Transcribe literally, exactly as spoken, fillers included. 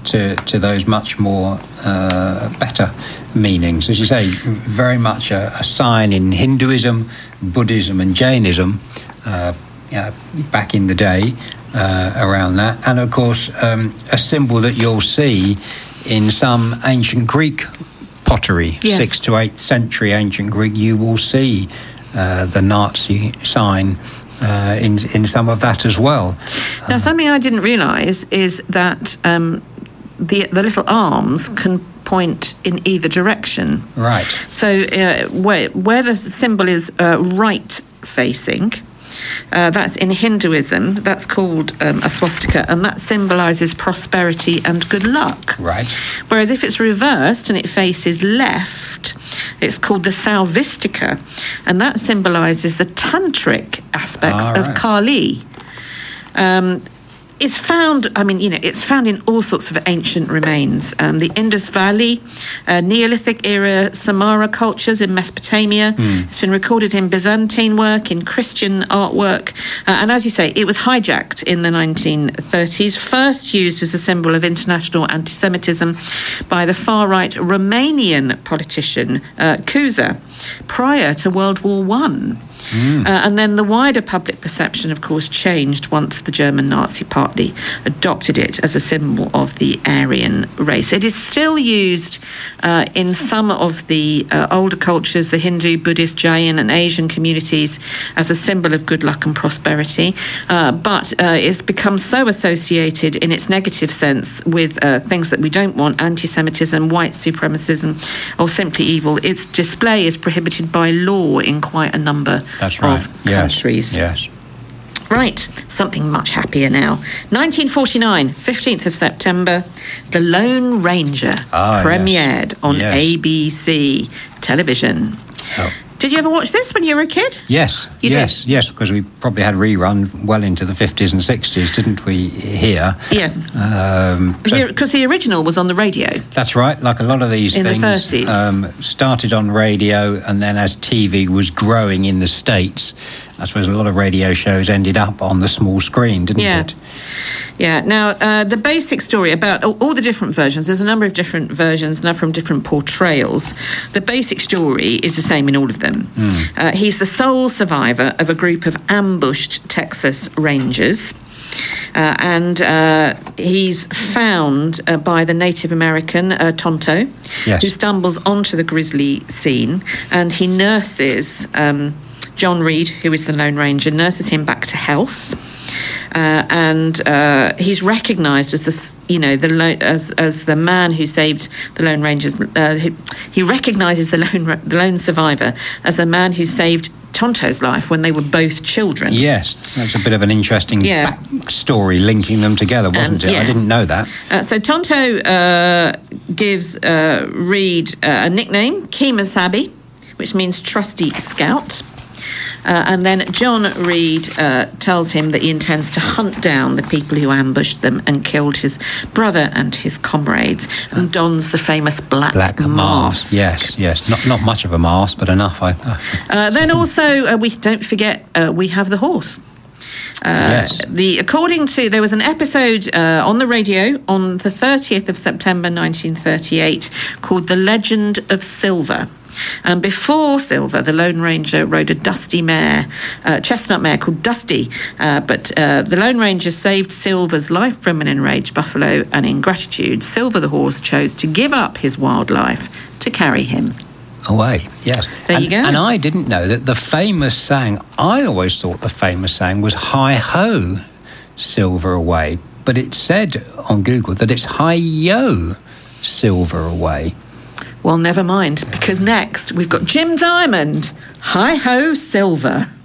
to, to those much more uh, better meanings. As you say, very much a, a sign in Hinduism, Buddhism and Jainism uh, yeah, back in the day uh, around that. And of course, um, a symbol that you'll see in some ancient Greek pottery, yes. sixth to eighth century ancient Greek, you will see uh, the Nazi sign uh, in in some of that as well. Now, uh, something I didn't realise is that um, the the little arms can point in either direction. Right. So uh, where where the symbol is uh, right facing. Uh, that's in Hinduism. That's called um, a swastika, and that symbolises prosperity and good luck. Right. Whereas if it's reversed and it faces left, it's called the salvistika, and that symbolises the tantric aspects ah, of right. Kali. Um, It's found, I mean, you know, it's found in all sorts of ancient remains. Um, the Indus Valley, uh, Neolithic era Samara cultures in Mesopotamia. Mm. It's been recorded in Byzantine work, in Christian artwork. Uh, and as you say, it was hijacked in the nineteen thirties, first used as a symbol of international anti-Semitism by the far-right Romanian politician uh, Cuza prior to World War One. Mm. Uh, and then the wider public perception, of course, changed once the German Nazi Party adopted it as a symbol of the Aryan race. It is still used uh, in some of the uh, older cultures, the Hindu, Buddhist, Jain and Asian communities, as a symbol of good luck and prosperity. Uh, but uh, it's become so associated in its negative sense with uh, things that we don't want, anti-Semitism, white supremacism, or simply evil. Its display is prohibited by law in quite a number That's right. of yes. countries. Yes. Right, something much happier now. nineteen forty-nine, fifteenth of September, The Lone Ranger ah, premiered yes. on yes. A B C television. Oh. Did you ever watch this when you were a kid? Yes, you yes, did? yes, because we probably had rerun well into the fifties and sixties, didn't we, here? Yeah. Because um, so the original was on the radio. That's right, like a lot of these in things. In the thirties. Um, started on radio, and then as T V was growing in the States, I suppose a lot of radio shows ended up on the small screen, didn't yeah. it? Yeah. Now, uh, the basic story about all, all the different versions, there's a number of different versions now from different portrayals. The basic story is the same in all of them. Mm. Uh, he's the sole survivor of a group of ambushed Texas Rangers. Uh, and uh, he's found uh, by the Native American, uh, Tonto, yes. who stumbles onto the grisly scene, and he nurses um, John Reed, who is the Lone Ranger, nurses him back to health. Uh, and uh, he's recognised as the, you know, the lo- as as the man who saved the Lone Rangers. Uh, who, he recognises the lone the lone survivor as the man who saved Tonto's life when they were both children. Yes, that's a bit of an interesting yeah. story linking them together, wasn't um, it? Yeah. I didn't know that. Uh, so Tonto uh, gives uh, Reed uh, a nickname, Kemosabe, which means trusty scout. Uh, and then John Reed uh, tells him that he intends to hunt down the people who ambushed them and killed his brother and his comrades, and dons the famous black, black mask. mask. Yes, yes. Not not much of a mask, but enough. I, I... Uh, then also, uh, we don't forget, uh, we have the horse. Uh, yes. The according to there was an episode uh, on the radio on the thirtieth of September nineteen thirty-eight called "The Legend of Silver." And before Silver, the Lone Ranger rode a dusty mare, uh, chestnut mare called Dusty. Uh, but uh, the Lone Ranger saved Silver's life from an enraged buffalo, and in gratitude, Silver the horse chose to give up his wildlife to carry him away. Yes. There and, you go. And I didn't know that the famous saying, I always thought the famous saying was hi-ho, Silver away. But it said on Google that it's hi-yo, Silver away. Well, never mind, because next we've got Jim Diamond, Hi-Ho Silver.